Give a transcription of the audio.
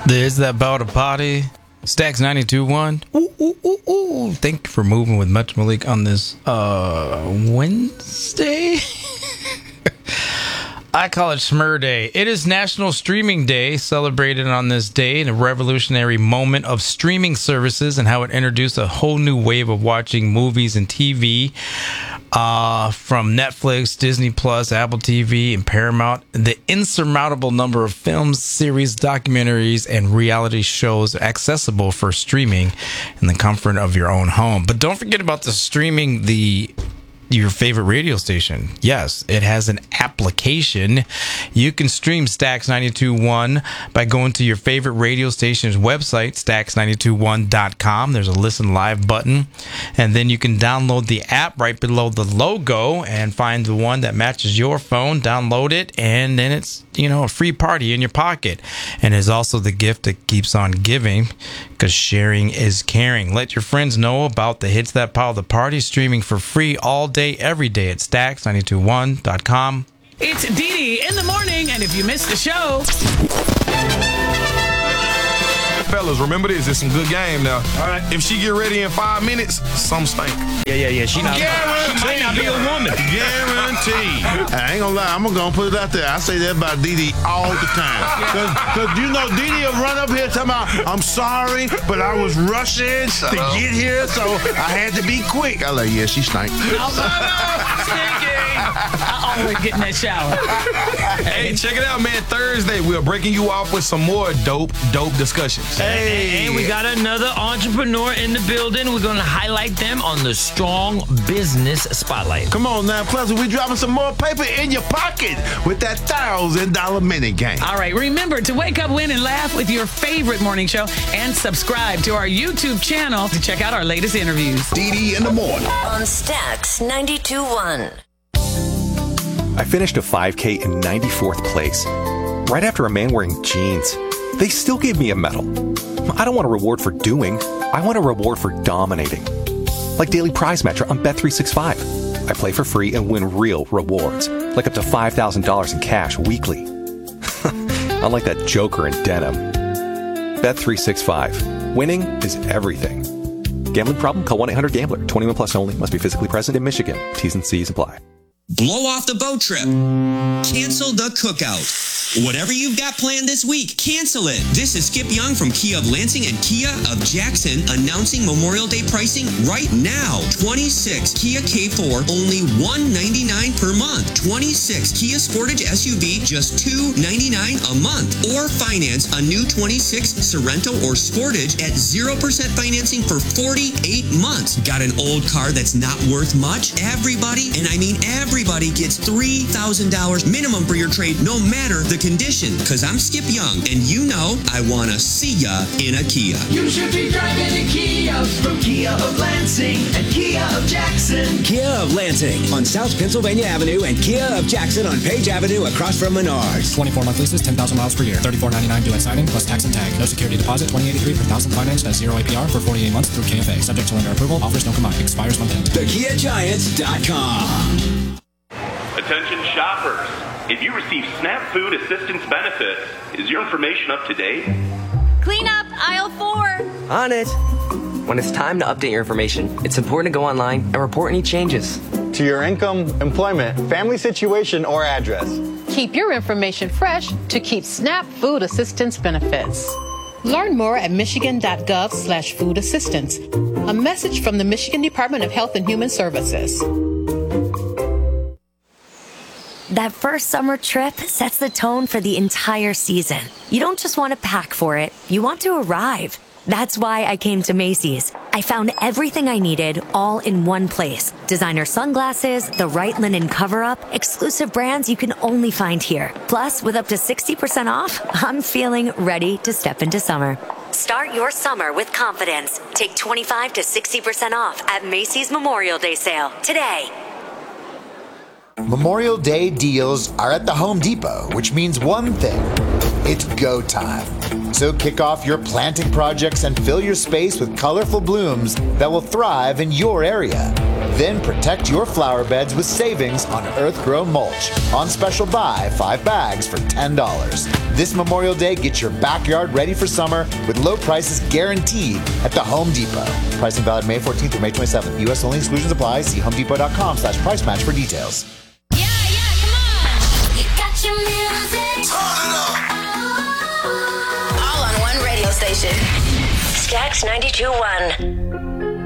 There's that about a party. Stacks 92.1. Ooh, ooh, ooh, ooh. Thank you for moving with Metro Malik on this Wednesday. I call it Schmur Day. It is National Streaming Day, celebrated on this day in a revolutionary moment of streaming services and how it introduced a whole new wave of watching movies and TV from Netflix, Disney Plus, Apple TV, and Paramount. The insurmountable number of films, series, documentaries, and reality shows accessible for streaming in the comfort of your own home. But don't forget about the streaming your favorite radio station. Yes, it has an application. You can stream Stacks 92.1 by going to your favorite radio station's website, stacks921.com. There's a listen live button, and then you can download the app right below the logo and find the one that matches your phone. Download it, and then it's, a free party in your pocket. And it's also the gift that keeps on giving, because sharing is caring. Let your friends know about the hits that power the party, streaming for free all day, every day at stacks921.com. It's Dee Dee in the morning, and if you missed the show... Fellas, remember this. It's some good game now. All right. If she get ready in 5 minutes, some stink. Yeah. She might not be a woman. Guaranteed. I ain't gonna lie. I'm gonna put it out there. I say that about Dee Dee all the time. Because Dee Dee will run up here talking about, I'm sorry, but I was rushing to get here, so I had to be quick. I like, yeah, she stank. I always get in that shower. Hey, check it out, man. Thursday, we're breaking you off with some more dope discussions. Hey, and we got another entrepreneur in the building. We're going to highlight them on the Strong Business Spotlight. Come on now, plus we dropping some more paper in your pocket with that $1,000 minute game. All right, remember to wake up, win, and laugh with your favorite morning show, and subscribe to our YouTube channel to check out our latest interviews. Dee Dee in the morning on Stacks 92.1. I finished a 5K in 94th place, right after a man wearing jeans. They still gave me a medal. I don't want a reward for doing. I want a reward for dominating. Like Daily Prize Matcher on Bet365. I play for free and win real rewards, like up to $5,000 in cash weekly. Unlike that joker in denim. Bet365. Winning is everything. Gambling problem? Call 1-800-GAMBLER. 21 plus only. Must be physically present in Michigan. T's and C's apply. Blow off the boat trip. Cancel the cookout. Whatever you've got planned this week, cancel it. This is Skip Young from Kia of Lansing and Kia of Jackson announcing Memorial Day pricing right now. 26 Kia K4, only $199 per month. 26 Kia Sportage SUV, just $299 a month. Or finance a new 26 Sorento or Sportage at 0% financing for 48 months. Got an old car that's not worth much? Everybody, and I mean everybody, gets $3,000 minimum for your trade, no matter the condition. Because I'm Skip Young, and you know I want to see ya in a Kia. You should be driving a Kia from Kia of Lansing and Kia of Jackson. Kia of Lansing on South Pennsylvania Avenue and Kia of Jackson on Page Avenue across from Menards. 24-month leases, 10,000 miles per year. $34.99 due at signing plus tax and tag. No security deposit. $20.83 per thousand financed at 0 APR for 48 months through KFA. Subject to lender approval. Offers don't combine. Expires month end. TheKiaGiants.com. Attention shoppers. If you receive SNAP food assistance benefits, is your information up to date? Clean up aisle 4. On it. When it's time to update your information, it's important to go online and report any changes. To your income, employment, family situation, or address. Keep your information fresh to keep SNAP food assistance benefits. Learn more at michigan.gov/food assistance. A message from the Michigan Department of Health and Human Services. That first summer trip sets the tone for the entire season. You don't just want to pack for it, you want to arrive. That's why I came to Macy's. I found everything I needed all in one place. Designer sunglasses, the right linen cover-up, exclusive brands you can only find here. Plus, with up to 60% off, I'm feeling ready to step into summer. Start your summer with confidence. Take 25 to 60% off at Macy's Memorial Day sale today. Memorial Day deals are at the Home Depot, which means one thing. it's go time. So kick off your planting projects and fill your space with colorful blooms that will thrive in your area. Then protect your flower beds with savings on Earthgrow mulch. On special buy, 5 bags for $10. This Memorial Day, get your backyard ready for summer with low prices guaranteed at the Home Depot. Pricing valid May 14th through May 27th. U.S. only, exclusions apply. See homedepot.com/price match for details. Your music. All on one radio station. Stax 92.1.